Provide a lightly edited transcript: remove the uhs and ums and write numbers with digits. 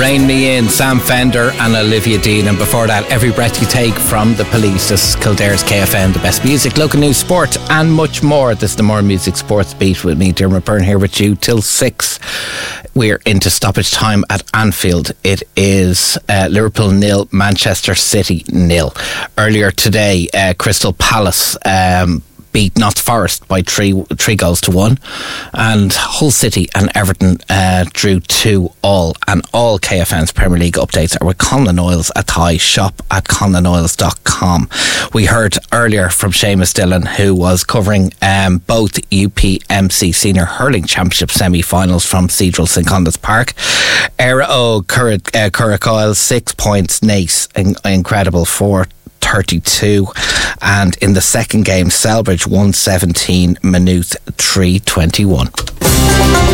Rain Me In, Sam Fender and Olivia Dean. And before that, Every Breath You Take from The Police. This is Kildare's KFM, the best music, local news, sport and much more. This is the More Music Sports Beat with me, Dermot Byrne, here with you till 6. We're into stoppage time at Anfield. It is Liverpool 0, Manchester City 0. Earlier today, Crystal Palace beat Notts Forest by 3 goals to 1, and Hull City and Everton drew 2-2. And all KFM's Premier League updates are with Conlon Oils at Thai, shop at conlonoils.com. We heard earlier from Seamus Dillon, who was covering both UPMC Senior Hurling Championship semi-finals from Cathedral St Conda's Park. Era O Curracoil 6 points, Nace incredible 4-32, and in the second game Selbridge 117, Maynooth 3-21.